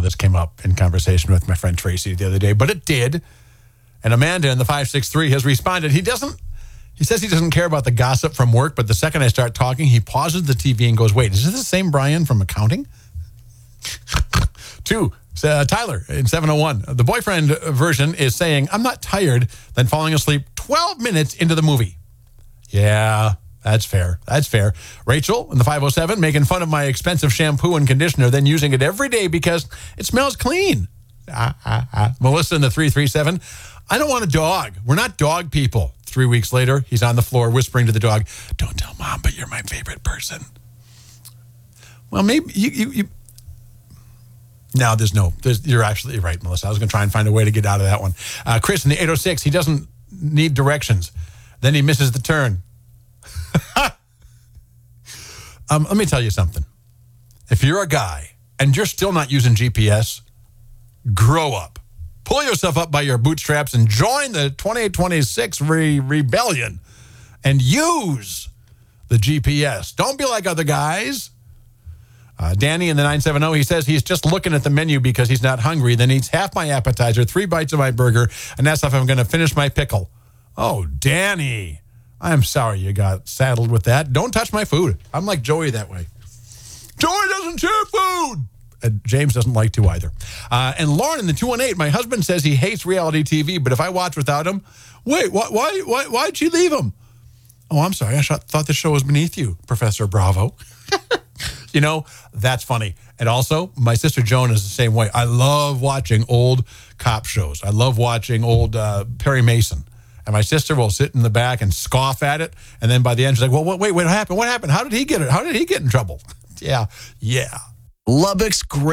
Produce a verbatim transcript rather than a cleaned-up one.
this came up in conversation with my friend Tracy the other day, but it did. And Amanda in the five six three has responded. He doesn't, he says he doesn't care about the gossip from work, but the second I start talking, he pauses the T V and goes, wait, is this the same Brian from accounting? Two, uh, Tyler in seven oh one. The boyfriend version is saying, I'm not tired, then falling asleep twelve minutes into the movie. Yeah, that's fair. That's fair. Rachel in the five oh seven, making fun of my expensive shampoo and conditioner, then using it every day because it smells clean. Ah, ah, ah. Melissa in the three three seven, I don't want a dog. We're not dog people. Three weeks later, he's on the floor whispering to the dog, don't tell mom, but you're my favorite person. Well, maybe you... you, you No, there's no, there's, you're absolutely right, Melissa. I was going to try and find a way to get out of that one. Uh, Chris in the eight oh six, he doesn't need directions. Then he misses the turn. um, let me tell you something. If you're a guy and you're still not using G P S, grow up. Pull yourself up by your bootstraps and join the twenty twenty-six re- rebellion and use the G P S. Don't be like other guys. Uh, Danny in the nine seven zero, he says he's just looking at the menu because he's not hungry, then eats half my appetizer, three bites of my burger, and that's if I'm going to finish my pickle. Oh, Danny, I'm sorry you got saddled with that. Don't touch my food. I'm like Joey that way. Joey doesn't share food. And James doesn't like to either. Uh, and Lauren in the two one eight, my husband says he hates reality T V, but if I watch without him, wait, why, why, why, why'd she leave him? Oh, I'm sorry. I sh- thought the show was beneath you, Professor Bravo. You know, that's funny. And also, my sister Joan is the same way. I love watching old cop shows. I love watching old uh, Perry Mason. And my sister will sit in the back and scoff at it. And then by the end, she's like, well, wait, wait, what happened? What happened? How did he get it? How did he get in trouble? yeah, yeah. Lubbock's great.